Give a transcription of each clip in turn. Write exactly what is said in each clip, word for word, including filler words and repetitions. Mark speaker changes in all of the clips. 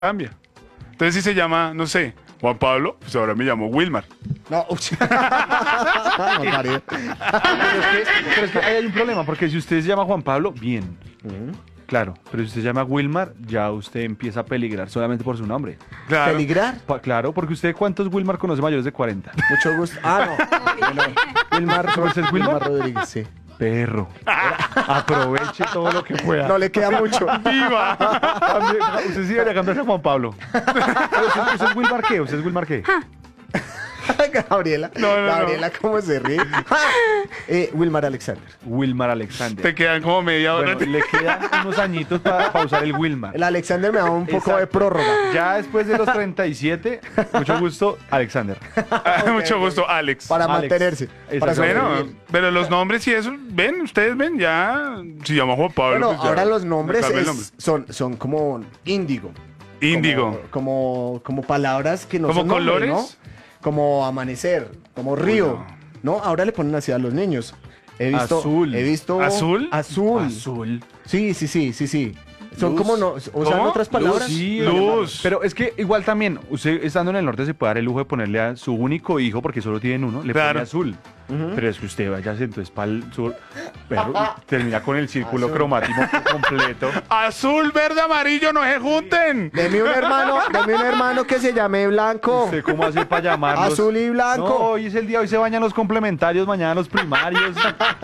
Speaker 1: cambia. Entonces si se llama, no sé, Juan Pablo, pues ahora me llamo Wilmar.
Speaker 2: No, uy. No, María.
Speaker 3: Pero es, que, pero es que ahí hay un problema, porque si usted se llama Juan Pablo, bien. Claro, pero si usted se llama Wilmar, ya usted empieza a peligrar solamente por su nombre.
Speaker 1: Claro.
Speaker 2: ¿Peligrar?
Speaker 3: Pa- claro, porque usted, ¿cuántos Wilmar conoce mayores de cuarenta?
Speaker 2: Mucho gusto. Ah, no. Bueno, Wilmar,
Speaker 3: ¿Usted es Wilmar?
Speaker 2: Rodríguez, sí.
Speaker 3: Perro. Aproveche todo lo que pueda.
Speaker 2: No le queda mucho.
Speaker 1: ¡Viva!
Speaker 3: Cambie- usted sí debería cambiarse a Juan Pablo. Pero ¿Usted, usted es Wilmar qué? ¿Usted es Wilmar qué?
Speaker 2: Gabriela.
Speaker 1: No, no, no.
Speaker 2: Gabriela, ¿cómo se ríe? eh, Wilmar Alexander.
Speaker 3: Wilmar Alexander.
Speaker 1: Te quedan como media hora.
Speaker 3: Bueno, le quedan unos añitos para usar el Wilmar.
Speaker 2: El Alexander me da un poco
Speaker 3: Exacto.
Speaker 2: de prórroga.
Speaker 3: Ya después de los treinta y siete, mucho gusto, Alexander.
Speaker 1: Ah, mucho gusto, Alex.
Speaker 2: Para
Speaker 3: Alex.
Speaker 2: mantenerse. Para
Speaker 3: Exacto.
Speaker 1: Bueno,
Speaker 2: sobrevivir.
Speaker 1: pero los nombres y eso, ven, ustedes ven, ya, si llama Juan Pablo.
Speaker 2: Bueno,
Speaker 1: pues ya,
Speaker 2: ahora los
Speaker 1: le
Speaker 2: nombres
Speaker 1: cambia el
Speaker 2: es-
Speaker 1: nombre.
Speaker 2: son, son como índigo.
Speaker 1: Índigo.
Speaker 2: Como, como, como palabras que no
Speaker 1: ¿Como
Speaker 2: son nombres,
Speaker 1: colores?
Speaker 2: ¿no? Como amanecer, como río. ¿No? Ahora le ponen así a los niños. He visto.
Speaker 3: Azul.
Speaker 2: He visto.
Speaker 1: ¿Azul?
Speaker 2: Azul.
Speaker 3: Azul.
Speaker 2: Sí, sí, sí, sí, sí. Son
Speaker 3: Luz.
Speaker 2: como no. Usan
Speaker 1: ¿Cómo?
Speaker 2: otras palabras.
Speaker 1: Luz.
Speaker 3: Sí,
Speaker 1: Luz.
Speaker 3: Pero es que igual también, usted estando en el norte se puede dar el lujo de ponerle a su único hijo, porque solo tienen uno, le
Speaker 1: Claro.
Speaker 3: pone azul. Pero es que usted vaya entonces para el sur, pero termina con el círculo cromático completo.
Speaker 1: Azul, verde, amarillo, no se junten.
Speaker 2: Deme un hermano, deme un hermano que se llame Blanco.
Speaker 3: ¿Usted cómo hace para llamarlos?
Speaker 2: Azul y blanco.
Speaker 3: No, hoy es el día, hoy se bañan los complementarios, mañana los primarios.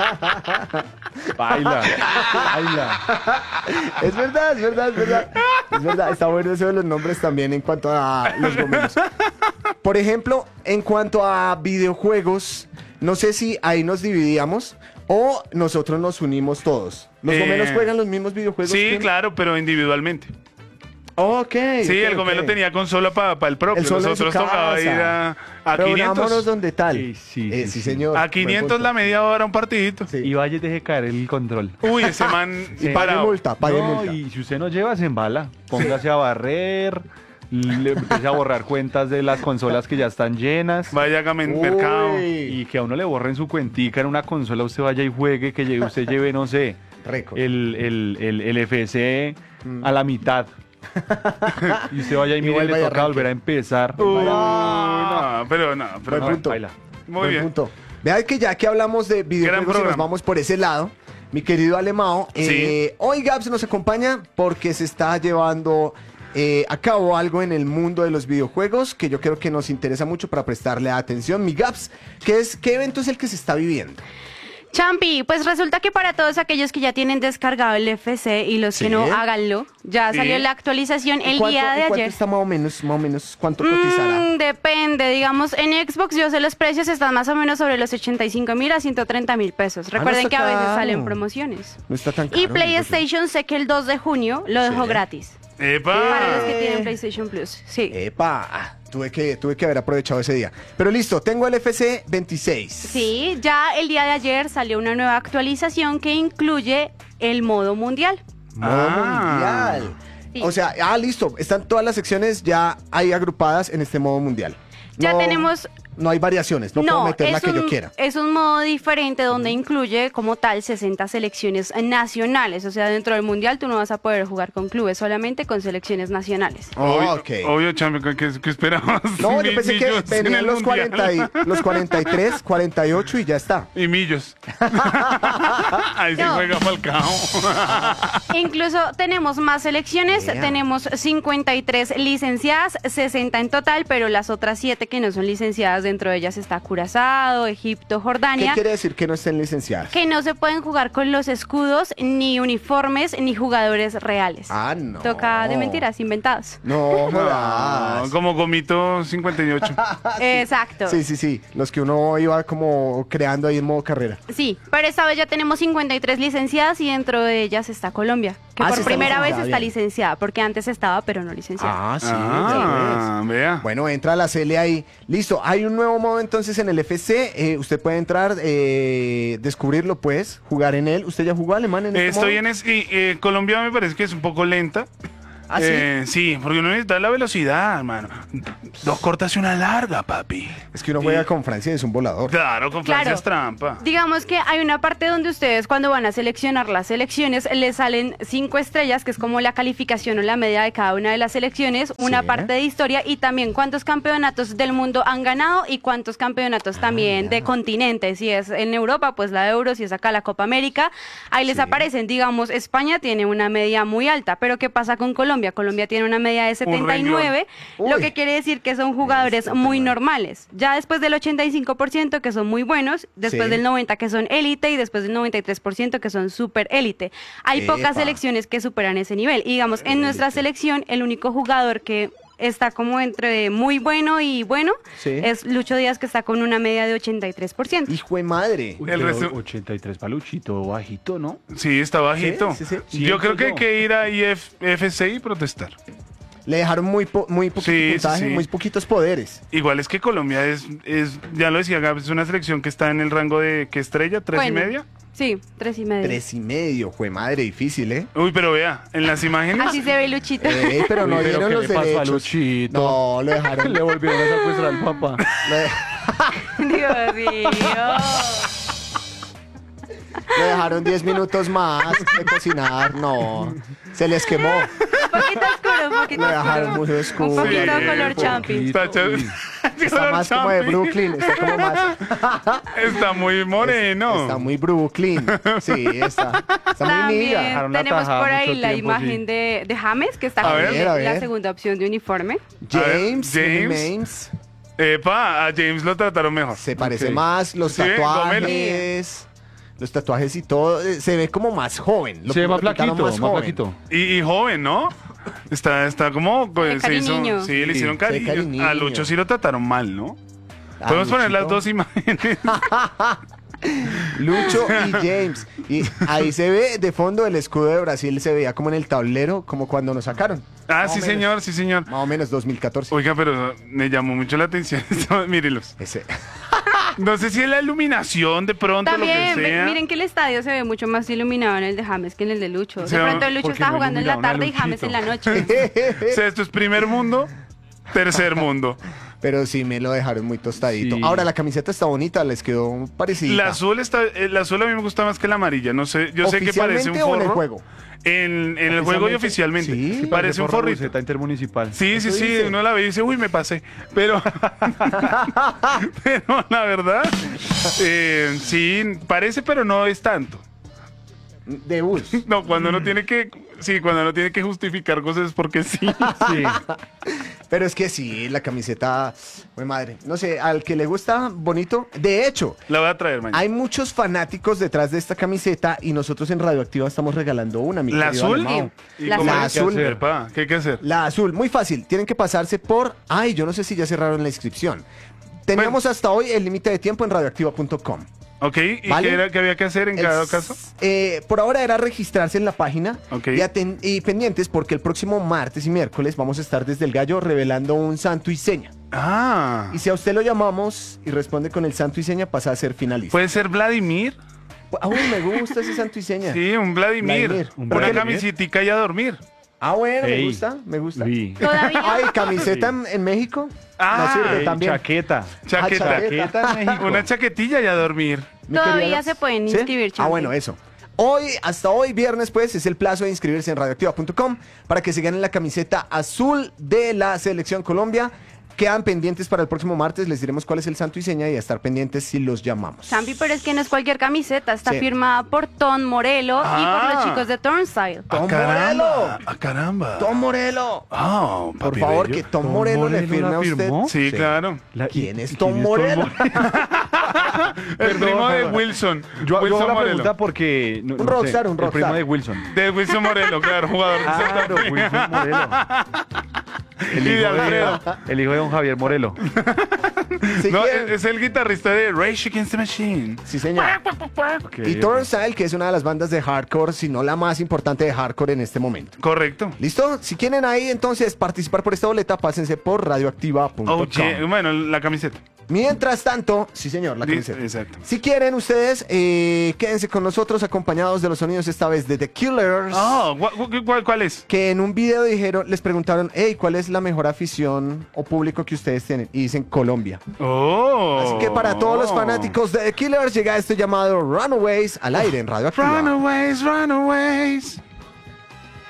Speaker 3: Baila, baila.
Speaker 2: Es verdad, es verdad, es verdad. Es verdad, está bueno eso de los nombres también en cuanto a los gomelos. Por ejemplo, en cuanto a videojuegos, no sé si ahí nos dividíamos o nosotros nos unimos todos. ¿Los
Speaker 1: Eh,
Speaker 2: gomelos juegan los mismos videojuegos?
Speaker 1: Sí,
Speaker 2: que-
Speaker 1: claro, pero individualmente.
Speaker 2: Ok.
Speaker 1: Sí,
Speaker 2: ok,
Speaker 1: el Gomelo
Speaker 2: ok.
Speaker 1: tenía consola para el propio.
Speaker 2: El solo en su
Speaker 1: Nosotros tocaba
Speaker 2: casa.
Speaker 1: ir a, a
Speaker 2: Programámonos
Speaker 1: quinientos.
Speaker 2: donde tal.
Speaker 3: Sí, sí,
Speaker 2: Eh,
Speaker 3: sí,
Speaker 2: sí,
Speaker 3: sí.
Speaker 2: señor.
Speaker 1: A
Speaker 2: Buen
Speaker 1: quinientos
Speaker 2: punto.
Speaker 1: la media hora un partidito.
Speaker 2: Sí.
Speaker 3: Y vaya y deje caer el control.
Speaker 1: Uy, ese man
Speaker 2: Y pague
Speaker 1: parado.
Speaker 2: multa, pague
Speaker 3: No,
Speaker 2: multa.
Speaker 3: y si usted no lleva, se embala. Póngase a barrer, le empiece a borrar cuentas de las consolas que ya están llenas.
Speaker 1: Vaya a men-
Speaker 2: Uy.
Speaker 1: mercado.
Speaker 3: Y que a uno le borren su cuentica en una consola, usted vaya y juegue, que llegue, usted lleve, no sé,
Speaker 2: Récord.
Speaker 3: el, el, el, el F C a la mitad. Y usted vaya y
Speaker 2: Y
Speaker 3: mire,
Speaker 2: vuelva y
Speaker 3: le toca
Speaker 2: arranque.
Speaker 3: volver a empezar.
Speaker 1: Uy, no, pero no, pero
Speaker 2: Buen
Speaker 1: no.
Speaker 2: punto.
Speaker 3: baila.
Speaker 1: Muy
Speaker 2: Buen
Speaker 1: bien.
Speaker 2: punto. Vea que ya que hablamos de videojuegos y nos
Speaker 1: programa.
Speaker 2: vamos por ese lado, mi querido Alemao, eh, hoy Gabs nos acompaña porque se está llevando eh, a cabo algo en el mundo de los videojuegos que yo creo que nos interesa mucho para prestarle atención. Mi Gabs, ¿qué, es, ¿qué evento es el que se está viviendo?
Speaker 4: Champi, pues resulta que para todos aquellos que ya tienen descargado el F C y los
Speaker 2: Sí.
Speaker 4: que no, háganlo. Ya
Speaker 1: Sí.
Speaker 4: salió la actualización el
Speaker 2: ¿Cuánto-
Speaker 4: día de
Speaker 2: cuánto
Speaker 4: ayer.
Speaker 2: está más o menos, más o menos, cuánto cotizará?
Speaker 4: Mm, depende, digamos, en Xbox yo sé los precios están más o menos sobre los ochenta y cinco mil a ciento treinta mil pesos. Recuerden
Speaker 2: está
Speaker 4: que a veces
Speaker 2: caro.
Speaker 4: salen promociones.
Speaker 2: No está tan caro.
Speaker 4: Y PlayStation sé que el dos de junio lo dejó
Speaker 2: Sí.
Speaker 4: gratis.
Speaker 1: Epa.
Speaker 4: Para los que tienen PlayStation Plus. Sí.
Speaker 2: Epa, ah, tuve que, tuve que haber aprovechado ese día. Pero listo, tengo el F C veintiséis.
Speaker 4: Sí, ya el día de ayer salió una nueva actualización que incluye el modo mundial.
Speaker 2: Modo
Speaker 1: Ah.
Speaker 2: mundial.
Speaker 4: Sí.
Speaker 2: O sea, ah, listo. Están todas las secciones ya ahí agrupadas en este modo mundial.
Speaker 4: Ya
Speaker 2: No-
Speaker 4: tenemos
Speaker 2: No hay variaciones, no, puedo meter la
Speaker 4: es
Speaker 2: que
Speaker 4: un,
Speaker 2: yo quiera.
Speaker 4: es un modo diferente donde incluye como tal sesenta selecciones nacionales. O sea, dentro del mundial tú no vas a poder jugar con clubes, solamente con selecciones nacionales.
Speaker 1: Obvio,
Speaker 2: ok.
Speaker 1: obvio, champion, ¿qué, qué esperabas?
Speaker 2: No, yo
Speaker 1: Mi-
Speaker 2: pensé que
Speaker 1: millos en
Speaker 2: venían
Speaker 1: el
Speaker 2: los,
Speaker 1: mundial.
Speaker 2: cuarenta y, los cuarenta y tres, cuarenta y ocho y ya está.
Speaker 1: Y millos. Ahí se
Speaker 4: No.
Speaker 1: juega Falcao.
Speaker 4: Incluso tenemos más selecciones,
Speaker 2: Yeah.
Speaker 4: tenemos cincuenta y tres licenciadas, sesenta en total, pero las otras siete que no son licenciadas, dentro de ellas está Curazao, Egipto,
Speaker 2: ¿Qué
Speaker 4: Jordania.
Speaker 2: quiere decir que no estén licenciadas?
Speaker 4: Que no se pueden jugar con los escudos, ni uniformes, ni jugadores reales.
Speaker 2: Ah, no.
Speaker 4: Toca de mentiras, inventados.
Speaker 2: No,
Speaker 1: No,
Speaker 2: jodas.
Speaker 1: como Gomito cincuenta y ocho.
Speaker 4: Exacto.
Speaker 2: Sí, sí, sí. Los que uno iba como creando ahí en modo carrera.
Speaker 4: Sí, pero esta vez ya tenemos cincuenta y tres licenciadas y dentro de ellas está Colombia, que
Speaker 2: Ah, sí
Speaker 4: por
Speaker 2: está
Speaker 4: primera vez
Speaker 2: licenciada,
Speaker 4: está
Speaker 2: bien.
Speaker 4: licenciada, porque antes estaba, pero no licenciada.
Speaker 2: Ah, sí.
Speaker 1: Ah, vea.
Speaker 2: Bueno, entra a la C L ahí. Listo, hay un nuevo modo entonces en el F C. eh, usted puede entrar, eh, descubrirlo pues, jugar en él. ¿Usted ya jugó alemán en
Speaker 1: Eh,
Speaker 2: este
Speaker 1: Estoy
Speaker 2: modo?
Speaker 1: en es, y, eh, Colombia me parece que es un poco lenta.
Speaker 2: ¿Ah, sí?
Speaker 1: Eh, sí, porque uno necesita la velocidad, hermano. Dos cortas y una larga, papi.
Speaker 2: Es que uno juega con Francia y es un volador.
Speaker 1: Claro, con Francia
Speaker 4: Claro.
Speaker 1: es trampa.
Speaker 4: Digamos que hay una parte donde ustedes cuando van a seleccionar las selecciones les salen cinco estrellas, que es como la calificación o la media de cada una de las selecciones, una
Speaker 2: Sí.
Speaker 4: parte de historia y también cuántos campeonatos del mundo han ganado y cuántos campeonatos también de continentes. Si es en Europa, pues la Euro, si es acá la Copa América, ahí les
Speaker 2: Sí.
Speaker 4: aparecen, digamos, España tiene una media muy alta, pero ¿qué pasa con Colombia? Colombia tiene una media de setenta y nueve,
Speaker 2: renglón.
Speaker 4: lo
Speaker 2: Uy.
Speaker 4: que quiere decir que son jugadores muy normales. Ya después del ochenta y cinco por ciento que son muy buenos, después
Speaker 2: Sí.
Speaker 4: del noventa por ciento que son élite y después del noventa y tres por ciento que son súper élite. Hay
Speaker 2: Epa.
Speaker 4: pocas selecciones que superan ese nivel. Y digamos, en nuestra selección, el único jugador que está como entre muy bueno y bueno
Speaker 2: Sí.
Speaker 4: es Lucho Díaz, que está con una media de ochenta y tres por ciento.
Speaker 2: Hijo de madre.
Speaker 3: Uy,
Speaker 1: El
Speaker 3: pero
Speaker 1: resto-
Speaker 3: ochenta y tres paluchito, bajito, ¿no?
Speaker 1: Sí, está bajito.
Speaker 2: Sí, sí,
Speaker 3: sí.
Speaker 1: Yo creo que hay
Speaker 3: Siento yo.
Speaker 1: que ir a I F C y protestar.
Speaker 2: Le dejaron muy, po- muy poquito
Speaker 1: Sí, sí,
Speaker 2: puntaje,
Speaker 1: sí.
Speaker 2: muy poquitos poderes.
Speaker 1: Igual es que Colombia es, es, ya lo decía Gab, es una selección que está en el rango de, ¿qué estrella? ¿Tres
Speaker 4: Bueno.
Speaker 1: y media?
Speaker 4: Sí, tres y medio.
Speaker 2: Tres y medio, jue madre, difícil, ¿eh?
Speaker 1: Uy, pero vea, en las imágenes...
Speaker 4: Así se ve Luchito.
Speaker 2: Eh, pero no
Speaker 3: Uy, pero
Speaker 2: dieron
Speaker 3: ¿qué
Speaker 2: los
Speaker 3: le pasó a
Speaker 2: derechos.
Speaker 3: Luchito?
Speaker 2: No, lo dejaron.
Speaker 3: Le volvieron a secuestrar al papá.
Speaker 2: lo, de-
Speaker 4: Dios mío.
Speaker 2: lo dejaron diez minutos más de cocinar. No, se les quemó.
Speaker 4: Un poquito oscuro, un poquito
Speaker 2: Lo dejaron
Speaker 4: oscuro.
Speaker 2: muy oscuro.
Speaker 4: Un poquito
Speaker 1: Sí,
Speaker 4: color
Speaker 1: un
Speaker 4: champi.
Speaker 1: Está, chévere.
Speaker 3: Uy.
Speaker 2: Está más como de Brooklyn. Está como más.
Speaker 1: Está muy moreno.
Speaker 2: Está muy Brooklyn. Sí, está. Está muy
Speaker 4: También
Speaker 2: niga.
Speaker 3: Dejaron la
Speaker 4: tenemos
Speaker 3: tajada
Speaker 4: por ahí
Speaker 3: mucho
Speaker 4: la
Speaker 3: tiempo,
Speaker 4: imagen
Speaker 3: sí.
Speaker 4: de, de James, que está
Speaker 1: A
Speaker 4: con
Speaker 1: ver,
Speaker 4: el-
Speaker 2: a
Speaker 4: la
Speaker 2: ver.
Speaker 4: segunda opción de uniforme.
Speaker 2: James,
Speaker 1: A ver,
Speaker 2: James.
Speaker 1: James. Epa, a James lo trataron mejor.
Speaker 2: Se parece
Speaker 3: Ok.
Speaker 2: más, los
Speaker 1: Sí,
Speaker 2: tatuajes. Los tatuajes y todo. eh, Se ve como más joven. Lo-
Speaker 3: Se ve
Speaker 2: lo
Speaker 3: más
Speaker 2: pintaron
Speaker 3: flaquito, más,
Speaker 2: joven.
Speaker 3: flaquito.
Speaker 1: Y, y joven, ¿no? Está, está como... Pues,
Speaker 4: De
Speaker 1: se hizo-
Speaker 4: cariño.
Speaker 1: sí, le
Speaker 3: Sí,
Speaker 1: hicieron
Speaker 2: de
Speaker 1: cariño.
Speaker 2: cariño.
Speaker 1: A Lucho sí lo trataron mal, ¿no?
Speaker 2: Ah,
Speaker 1: Podemos poner las
Speaker 2: Luchito.
Speaker 1: dos imágenes.
Speaker 2: Lucho y James. Y ahí se ve de fondo el escudo de Brasil, se veía como en el tablero, como cuando nos sacaron.
Speaker 1: Ah,
Speaker 2: Más
Speaker 1: sí,
Speaker 2: o menos.
Speaker 1: señor, sí, señor.
Speaker 2: Más o menos dos mil catorce.
Speaker 1: Oiga, pero me llamó mucho la atención esto. Mírenlos.
Speaker 2: Ese.
Speaker 1: No sé si es la iluminación de pronto,
Speaker 4: También,
Speaker 1: lo que
Speaker 4: ve-
Speaker 1: sea.
Speaker 4: miren que el estadio se ve mucho más iluminado en el de James que en el de Lucho. De
Speaker 1: Sí,
Speaker 4: pronto el Lucho
Speaker 3: porque
Speaker 4: está
Speaker 3: no
Speaker 4: jugando en la
Speaker 3: iluminaron a
Speaker 4: tarde y James en la
Speaker 3: Luchito.
Speaker 4: noche.
Speaker 1: O sea, esto es primer mundo, tercer mundo.
Speaker 2: Pero sí me lo dejaron muy tostadito.
Speaker 3: Sí.
Speaker 2: Ahora la camiseta está bonita, les quedó parecida.
Speaker 1: La azul está, eh, la azul a mí me gusta más que la amarilla. No sé, yo sé que parece un
Speaker 2: ¿Oficialmente o en el
Speaker 1: forro.
Speaker 2: juego?
Speaker 1: En, en el juego y oficialmente.
Speaker 2: Sí.
Speaker 1: Parece un forrito.
Speaker 3: Parece intermunicipal.
Speaker 1: Sí, sí,
Speaker 2: Eso
Speaker 1: sí,
Speaker 2: dice.
Speaker 1: uno la ve y dice, uy, me pasé. Pero, pero la verdad, eh, sí, parece, pero no es tanto.
Speaker 2: De bus.
Speaker 1: No, cuando uno tiene que, sí, cuando uno tiene que justificar cosas es porque sí.
Speaker 3: Sí.
Speaker 2: Pero es que sí, la camiseta, muy madre. No sé, al que le gusta, bonito. De hecho,
Speaker 1: La voy a traer mañana.
Speaker 2: hay muchos fanáticos detrás de esta camiseta y nosotros en Radioactiva estamos regalando una, mi
Speaker 1: ¿La
Speaker 2: querido
Speaker 1: azul?
Speaker 2: Alemão.
Speaker 1: ¿Y
Speaker 4: La
Speaker 1: cómo
Speaker 2: azul.
Speaker 1: hay que
Speaker 2: La
Speaker 1: hacer,
Speaker 2: azul.
Speaker 1: pa? ¿Qué hay que hacer?
Speaker 2: La azul, muy fácil. Tienen que pasarse por... Ay, yo no sé si ya cerraron la inscripción. Teníamos hasta hoy el límite de tiempo en radioactiva punto com.
Speaker 1: Ok, ¿y
Speaker 2: ¿Vale?
Speaker 1: qué, era, qué había que hacer en cada
Speaker 2: Es-
Speaker 1: caso?
Speaker 2: eh, por ahora era registrarse en la página
Speaker 1: Ok.
Speaker 2: y, aten- y pendientes porque el próximo martes y miércoles vamos a estar desde el gallo revelando un santo y seña.
Speaker 1: Ah,
Speaker 2: Y si a usted lo llamamos y responde con el santo y seña, pasa a ser finalista.
Speaker 1: ¿puede ser Vladimir?
Speaker 2: Ah, uy, me gusta ese santo y seña.
Speaker 1: Sí, un Vladimir.
Speaker 2: Vladimir.
Speaker 3: Un
Speaker 1: Una
Speaker 3: Vladimir.
Speaker 1: camisetica y a dormir.
Speaker 2: Ah, bueno, me
Speaker 3: Ey,
Speaker 2: gusta, me gusta.
Speaker 3: Vi.
Speaker 4: Todavía.
Speaker 2: Ay, camiseta en, en México.
Speaker 1: Ah,
Speaker 2: no sirve
Speaker 3: Ey,
Speaker 2: también.
Speaker 3: chaqueta.
Speaker 1: Chaqueta.
Speaker 2: Ah, chaqueta.
Speaker 3: Chaqueta en México.
Speaker 1: Una chaquetilla y a dormir.
Speaker 2: Mi
Speaker 4: Todavía
Speaker 2: querida-
Speaker 4: se pueden
Speaker 2: ¿Sí?
Speaker 4: inscribir,
Speaker 2: Ah,
Speaker 4: Champi.
Speaker 2: bueno, eso. Hoy, hasta hoy, viernes, pues, es el plazo de inscribirse en radioactiva punto com para que se ganen la camiseta azul de la Selección Colombia. Quedan pendientes para el próximo martes, les diremos cuál es el santo y seña y a estar pendientes si los llamamos.
Speaker 4: Champi, pero es que no es cualquier camiseta, está
Speaker 2: Sí.
Speaker 4: firmada por Tom Morello y por
Speaker 1: Ah.
Speaker 4: los chicos de Turnstile.
Speaker 2: ¡Tom
Speaker 1: ¡Ah, caramba!
Speaker 2: Morello!
Speaker 1: ¡Ah, caramba!
Speaker 2: ¡Tom Morello!
Speaker 1: Ah,
Speaker 2: Por
Speaker 1: papi
Speaker 2: favor,
Speaker 1: bello.
Speaker 2: que Tom,
Speaker 3: ¿Tom
Speaker 2: Morello le
Speaker 3: Morello
Speaker 2: firme
Speaker 3: la
Speaker 2: a usted.
Speaker 3: firmó?
Speaker 1: Sí, claro.
Speaker 3: La-
Speaker 2: ¿Quién
Speaker 3: y-
Speaker 2: es
Speaker 3: y
Speaker 2: Tom Morello?
Speaker 1: El primo de Wilson.
Speaker 3: Yo, yo
Speaker 1: Wilson
Speaker 3: hago la
Speaker 1: Morelo.
Speaker 3: pregunta porque... no-
Speaker 2: Un
Speaker 3: no sé,
Speaker 2: rockstar, un
Speaker 3: El
Speaker 2: rockstar.
Speaker 3: primo de Wilson.
Speaker 1: De Wilson Morelo, claro, jugador de Santa
Speaker 3: Claro,
Speaker 1: Fe.
Speaker 3: Wilson Morelo. El
Speaker 1: Y de
Speaker 3: hijo de,
Speaker 1: Alfredo.
Speaker 3: el hijo de don Javier Morelo.
Speaker 2: Si
Speaker 1: No,
Speaker 2: quieren-
Speaker 1: es el guitarrista de Rage Against the Machine.
Speaker 2: Sí, señor.
Speaker 3: Ok,
Speaker 2: Y
Speaker 3: ok.
Speaker 2: Turnstile, que es una de las bandas de hardcore, si no la más importante de hardcore en este momento.
Speaker 1: Correcto.
Speaker 2: ¿Listo? Si quieren ahí entonces participar por esta boleta, pásense por radioactiva punto com.
Speaker 1: Oye, bueno, la camiseta.
Speaker 2: Mientras tanto, sí señor, la
Speaker 1: Di-
Speaker 2: camiseta.
Speaker 1: Exacto.
Speaker 2: Si quieren ustedes, eh, quédense con nosotros acompañados de los sonidos esta vez de The Killers.
Speaker 1: Oh, ¿cuál, cuál- cuál- cuál es?
Speaker 2: Que en un video dijeron, les preguntaron, hey, ¿cuál es la mejor afición o público que ustedes tienen? Y dicen Colombia.
Speaker 1: Oh.
Speaker 2: Así que para todos los fanáticos de The Killers llega este llamado Runaways al aire en Radio Activa.
Speaker 1: Runaways, runaways.